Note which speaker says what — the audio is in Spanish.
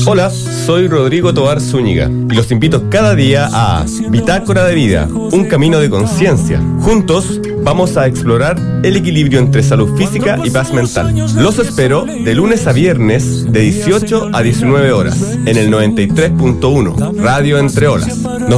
Speaker 1: Hola, soy Rodrigo Tovar Zúñiga y los invito cada día a Bitácora de Vida, un camino de conciencia. Juntos vamos a explorar el equilibrio entre salud física y paz mental. Los espero de lunes a viernes de 18 a 19 horas en el 93.1 Radio Entre Olas.